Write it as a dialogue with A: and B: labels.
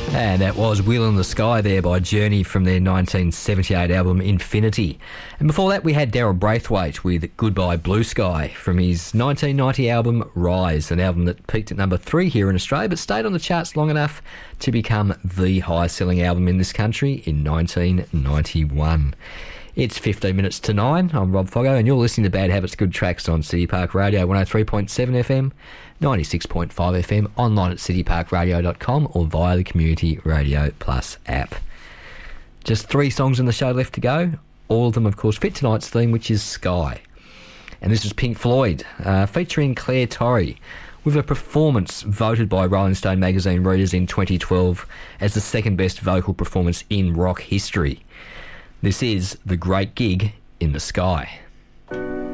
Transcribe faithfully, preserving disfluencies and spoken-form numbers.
A: And that was Wheel in the Sky there by Journey from their nineteen seventy-eight album Infinity. And before that we had Daryl Braithwaite with Goodbye Blue Sky from his nineteen ninety album Rise, an album that peaked at number three here in Australia but stayed on the charts long enough to become the highest selling album in this country in nineteen ninety-one. It's fifteen minutes to nine. I'm Rob Foggo and you're listening to Bad Habits Good Tracks on City Park Radio one oh three point seven F M, ninety-six point five F M, online at city park radio dot com or via the Community Radio Plus app. Just three songs in the show left to go. All of them, of course, fit tonight's theme, which is Sky. And this is Pink Floyd, uh, featuring Claire Torrey, with a performance voted by Rolling Stone magazine readers in twenty twelve as the second best vocal performance in rock history. This is The Great Gig in the Sky.